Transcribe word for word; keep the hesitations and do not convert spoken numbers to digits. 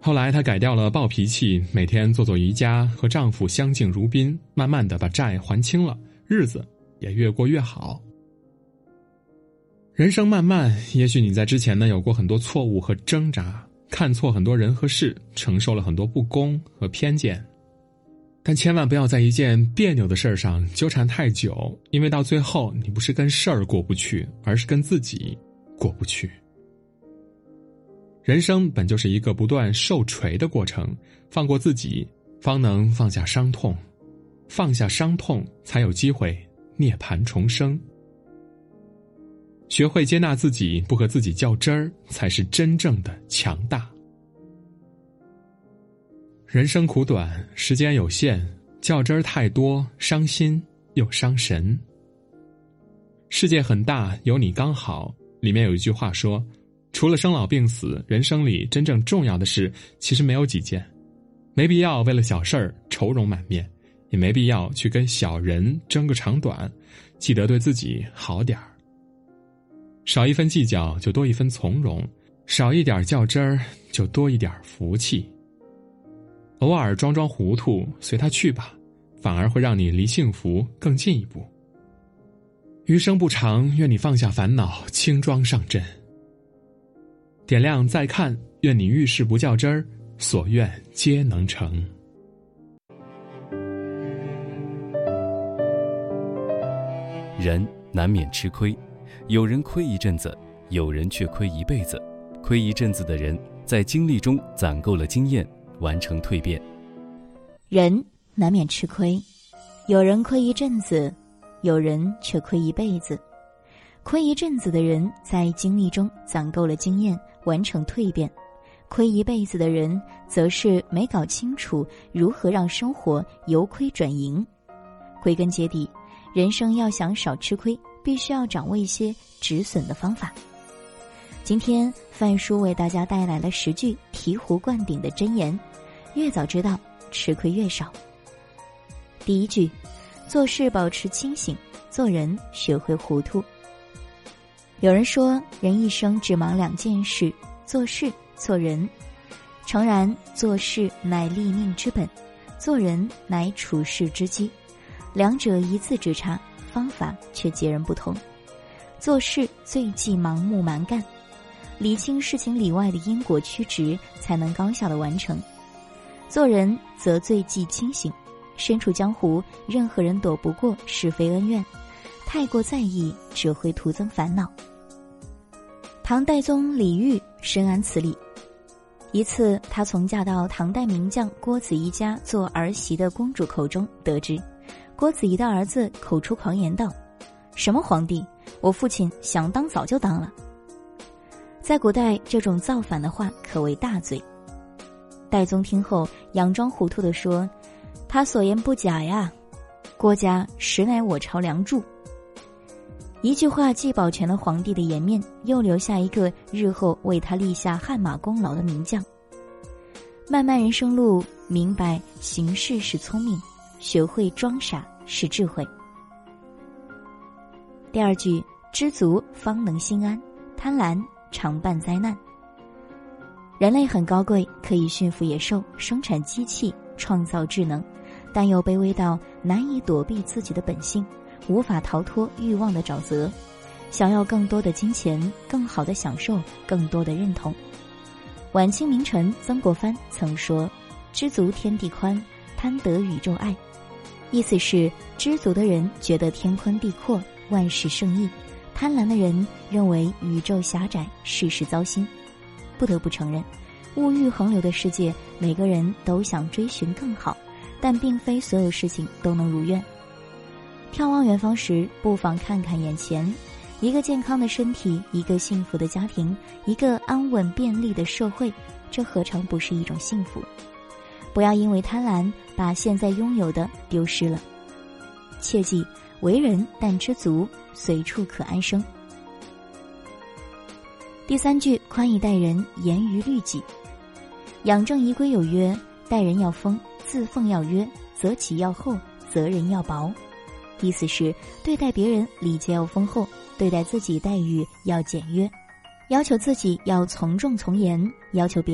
后来她改掉了暴脾气，每天做做瑜伽，和丈夫相敬如宾，慢慢的把债还清了，日子也越过越好。人生漫漫，也许你在之前呢有过很多错误和挣扎，看错很多人和事，承受了很多不公和偏见。但千万不要在一件别扭的事儿上纠缠太久，因为到最后你不是跟事儿过不去，而是跟自己过不去。人生本就是一个不断受锤的过程，放过自己，方能放下伤痛，放下伤痛，才有机会涅槃重生。学会接纳自己，不和自己较真儿，才是真正的强大。人生苦短，时间有限，较真儿太多，伤心又伤神。世界很大，有你刚好。里面有一句话说，除了生老病死，人生里真正重要的事其实没有几件。没必要为了小事儿愁容满面，也没必要去跟小人争个长短，记得对自己好点儿。少一分计较，就多一分从容；少一点较真儿，就多一点福气。偶尔装装糊涂，随他去吧，反而会让你离幸福更近一步。余生不长，愿你放下烦恼，轻装上阵。点亮再看，愿你遇事不较真儿，所愿皆能成。 人难免吃亏，有人亏一阵子，有人却亏一辈子。亏一阵子的人，在经历中攒够了经验，完成蜕变。 人难免吃亏，有人亏一阵子，有人却亏一辈子。亏一阵子的人，在经历中攒够了经验，完成蜕变。亏一辈子的人，则是没搞清楚如何让生活由亏转盈。归根结底，人生要想少吃亏，必须要掌握一些止损的方法。今天范叔为大家带来了十句醍醐灌顶的箴言，越早知道，吃亏越少。第一句，做事保持清醒，做人学会糊涂。有人说，人一生只忙两件事，做事做人。诚然，做事乃立命之本，做人乃处世之基，两者一字之差，方法却截然不同。做事最忌盲目蛮干，理清事情里外的因果曲直，才能高效的完成。做人则最忌清醒，身处江湖，任何人躲不过是非恩怨，太过在意只会徒增烦恼。唐代宗李煜深谙此理。一次，他从嫁到唐代名将郭子仪家做儿媳的公主口中得知，郭子仪的儿子口出狂言道：“什么皇帝，我父亲想当早就当了。”在古代，这种造反的话可谓大罪。代宗听后，佯装糊涂地说：“他所言不假呀，郭家实乃我朝梁柱。”一句话既保全了皇帝的颜面，又留下一个日后为他立下汗马功劳的名将。漫漫人生路，明白行事是聪明，学会装傻是智慧。第二句，知足方能心安，贪婪常伴灾难。人类很高贵，可以驯服野兽，生产机器，创造智能，但又卑微到难以躲避自己的本性，无法逃脱欲望的沼泽，想要更多的金钱，更好的享受，更多的认同。晚清名臣曾国藩曾说：“知足天地宽，贪得宇宙爱。”意思是，知足的人觉得天宽地阔，万事胜意；贪婪的人认为宇宙狭窄，事事糟心。不得不承认，物欲横流的世界，每个人都想追寻更好，但并非所有事情都能如愿。眺望远方时，不妨看看眼前，一个健康的身体，一个幸福的家庭，一个安稳便利的社会，这何尝不是一种幸福？不要因为贪婪，把现在拥有的丢失了。切记，为人但知足，随处可安生。第三句，宽以待人，严于律己。养正仪规有曰：待人要丰，自奉要约，择己要厚，责人要薄。意思是，对待别人礼节要丰厚，对待自己待遇要简约，要求自己要从重从严，要求别人